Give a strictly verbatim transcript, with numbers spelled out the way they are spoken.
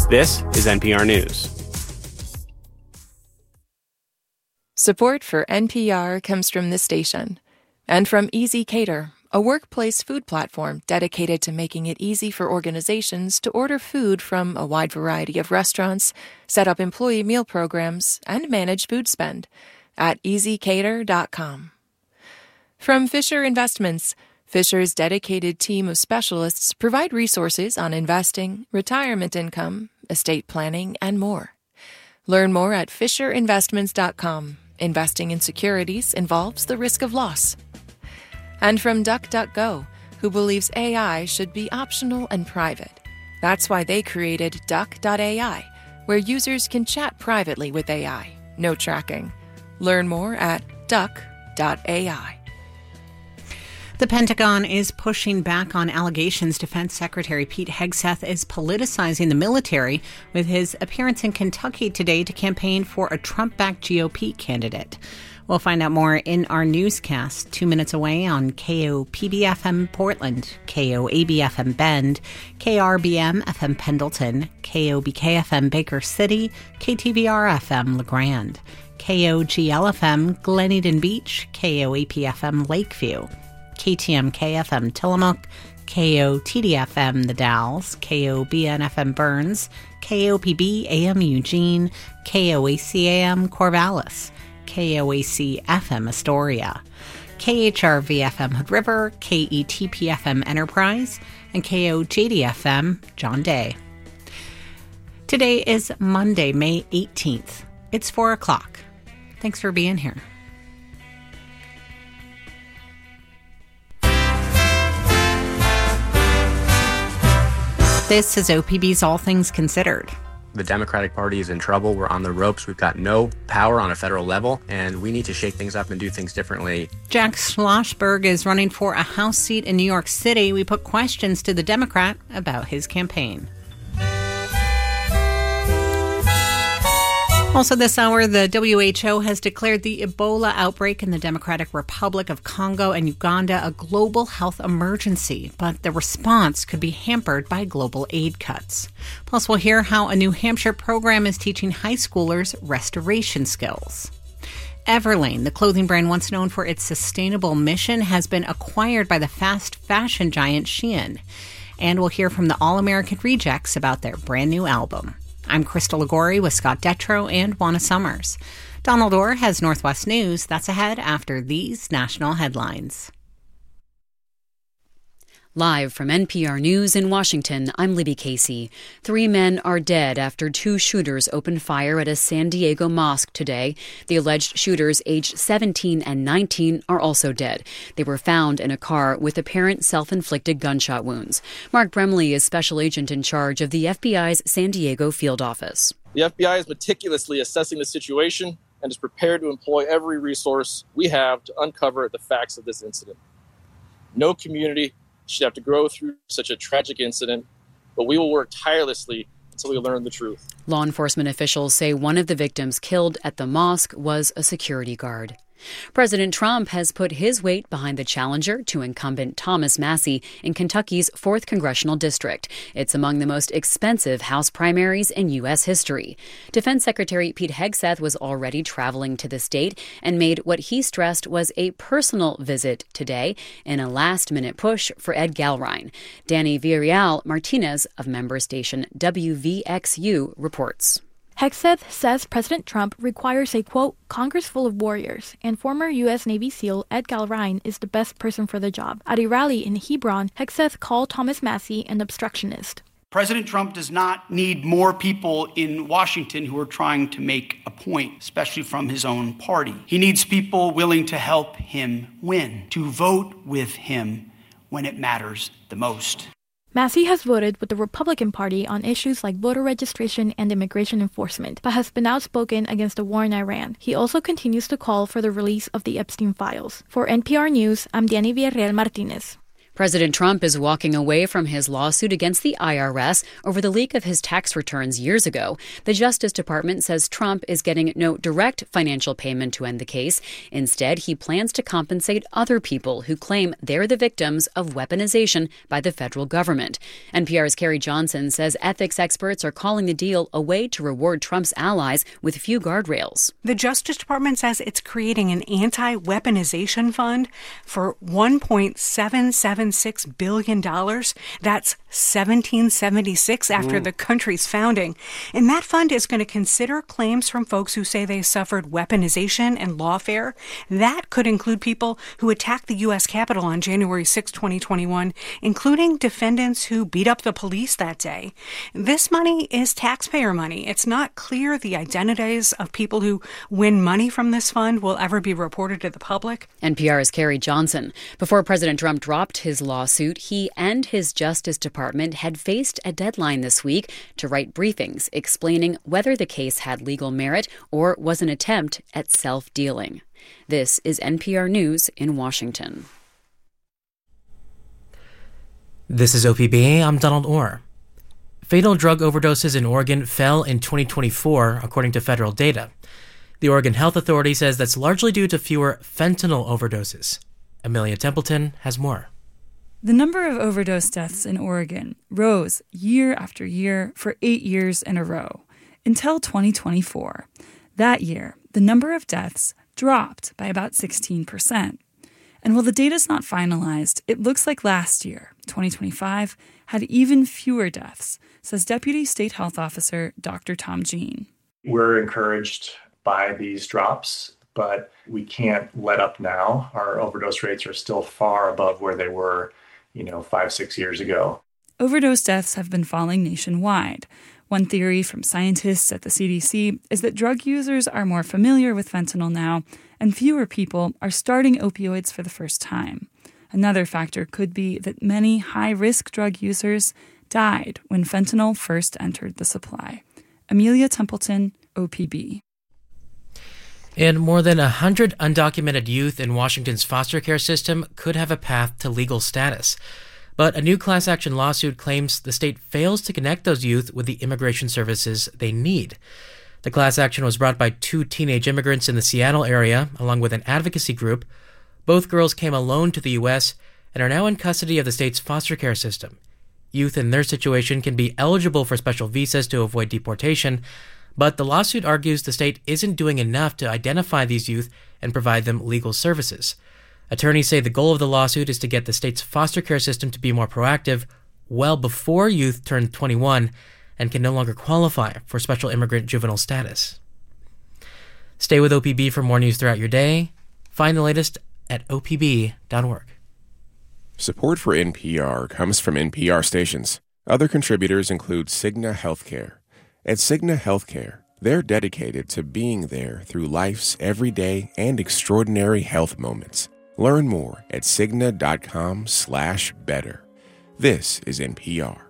This is N P R News. Support for N P R comes from this station and from Easy Cater, a workplace food platform dedicated to making it easy for organizations to order food from a wide variety of restaurants, set up employee meal programs, and manage food spend at easy cater dot com. From Fisher Investments, Fisher's dedicated team of specialists provide resources on investing, retirement income, estate planning, and more. Learn more at fisher investments dot com. Investing in securities involves the risk of loss. And from DuckDuckGo, who believes A I should be optional and private. That's why they created duck dot A I, where users can chat privately with A I. No tracking. Learn more at duck dot A I. The Pentagon is pushing back on allegations Defense Secretary Pete Hegseth is politicizing the military with his appearance in Kentucky today to campaign for a Trump-backed G O P candidate. We'll find out more in our newscast two minutes away on K O P B F M Portland, K O A B F M Bend, K R B M F M Pendleton, K O B K F M Baker City, K T V R F M LeGrand, K O G L F M Glen Beach, K O A P F M Lakeview, K T M K F M Tillamook, K O T D F M The Dalles, K O B N F M Burns, K O P B A M Eugene, K O A C A M Corvallis, K O A C F M Astoria, K H R V F M Hood River, K E T P F M Enterprise, and K O J D F M John Day. Today is Monday, May eighteenth. It's four o'clock. Thanks for being here. This is O P B's All Things Considered. The Democratic Party is in trouble. We're on the ropes. We've got no power on a federal level, and we need to shake things up and do things differently. Jack Schlossberg is running for a House seat in New York City. We put questions to the Democrat about his campaign. Also this hour, the W H O has declared the Ebola outbreak in the Democratic Republic of Congo and Uganda a global health emergency, but the response could be hampered by global aid cuts. Plus, we'll hear how a New Hampshire program is teaching high schoolers restoration skills. Everlane, the clothing brand once known for its sustainable mission, has been acquired by the fast fashion giant Shein. And we'll hear from the All-American Rejects about their brand new album. I'm Crystal Ligori with Scott Detrow and Juana Summers. Donald Orr has Northwest News. That's ahead after these national headlines. Live from N P R News in Washington, I'm Libby Casey. Three men are dead after two shooters opened fire at a San Diego mosque today. The alleged shooters, aged seventeen and nineteen, are also dead. They were found in a car with apparent self-inflicted gunshot wounds. Mark Bremley is special agent in charge of the F B I's San Diego field office. The F B I is meticulously assessing the situation and is prepared to employ every resource we have to uncover the facts of this incident. No community should have to go through such a tragic incident, but we will work tirelessly until we learn the truth. Law enforcement officials say one of the victims killed at the mosque was a security guard. President Trump has put his weight behind the challenger to incumbent Thomas Massie in Kentucky's fourth Congressional District. It's among the most expensive House primaries in U S history. Defense Secretary Pete Hegseth was already traveling to the state and made what he stressed was a personal visit today in a last-minute push for Ed Galrine. Danny Villarreal Martinez of member station W V X U reports. Hegseth says President Trump requires a, quote, Congress full of warriors, and former U S Navy SEAL Ed Galrine is the best person for the job. At a rally in Hebron, Hegseth called Thomas Massie an obstructionist. President Trump does not need more people in Washington who are trying to make a point, especially from his own party. He needs people willing to help him win, to vote with him when it matters the most. Massie has voted with the Republican Party on issues like voter registration and immigration enforcement, but has been outspoken against the war in Iran. He also continues to call for the release of the Epstein files. For N P R News, I'm Danny Villarreal Martinez. President Trump is walking away from his lawsuit against the I R S over the leak of his tax returns years ago. The Justice Department says Trump is getting no direct financial payment to end the case. Instead, he plans to compensate other people who claim they're the victims of weaponization by the federal government. N P R's Carrie Johnson says ethics experts are calling the deal a way to reward Trump's allies with few guardrails. The Justice Department says it's creating an anti-weaponization fund for one point seven seven six billion dollars. That's seventeen seventy-six after Ooh. the country's founding. And that fund is going to consider claims from folks who say they suffered weaponization and lawfare. That could include people who attacked the U S Capitol on January sixth, twenty twenty-one, including defendants who beat up the police that day. This money is taxpayer money. It's not clear the identities of people who win money from this fund will ever be reported to the public. N P R's Carrie Johnson. Before President Trump dropped his lawsuit, he and his Justice Department had faced a deadline this week to write briefings explaining whether the case had legal merit or was an attempt at self-dealing. This is N P R News in Washington. This is O P B. I'm Donald Orr. Fatal drug overdoses in Oregon fell in twenty twenty-four, according to federal data. The Oregon Health Authority says that's largely due to fewer fentanyl overdoses. Amelia Templeton has more. The number of overdose deaths in Oregon rose year after year for eight years in a row, until twenty twenty-four. That year, the number of deaths dropped by about sixteen percent. And while the data's not finalized, it looks like last year, twenty twenty-five, had even fewer deaths, says Deputy State Health Officer Doctor Tom Jean. We're encouraged by these drops, but we can't let up now. Our overdose rates are still far above where they were, you know, five, six years ago. Overdose deaths have been falling nationwide. One theory from scientists at the C D C is that drug users are more familiar with fentanyl now, and fewer people are starting opioids for the first time. Another factor could be that many high-risk drug users died when fentanyl first entered the supply. Amelia Templeton, O P B. And more than one hundred undocumented youth in Washington's foster care system could have a path to legal status. But a new class action lawsuit claims the state fails to connect those youth with the immigration services they need. The class action was brought by two teenage immigrants in the Seattle area, along with an advocacy group. Both girls came alone to the U S and are now in custody of the state's foster care system. Youth in their situation can be eligible for special visas to avoid deportation, but the lawsuit argues the state isn't doing enough to identify these youth and provide them legal services. Attorneys say the goal of the lawsuit is to get the state's foster care system to be more proactive well before youth turn twenty-one and can no longer qualify for special immigrant juvenile status. Stay with O P B for more news throughout your day. Find the latest at O P B dot org. Support for N P R comes from N P R stations. Other contributors include Cigna Healthcare. At Cigna Healthcare, they're dedicated to being there through life's everyday and extraordinary health moments. Learn more at Cigna dot com slash better. This is N P R.